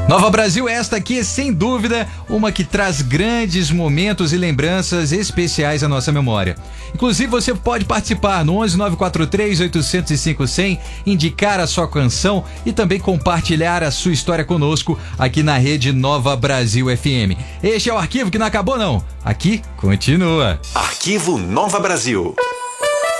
Nova Brasil, esta aqui é sem dúvida uma que traz grandes momentos e lembranças especiais à nossa memória. Inclusive você pode participar no 11 943 805 100, indicar a sua canção e também compartilhar a sua história conosco aqui na rede Nova Brasil FM. Este é o arquivo que não acabou não, aqui continua. Arquivo Nova Brasil.